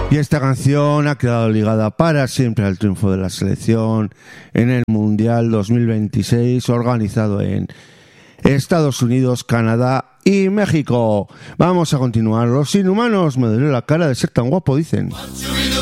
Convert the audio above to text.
Y esta canción ha quedado ligada para siempre al triunfo de la selección en el Mundial 2026 organizado en Estados Unidos, Canadá y México. Vamos a continuar. Los inhumanos, me duele la cara de ser tan guapo, dicen.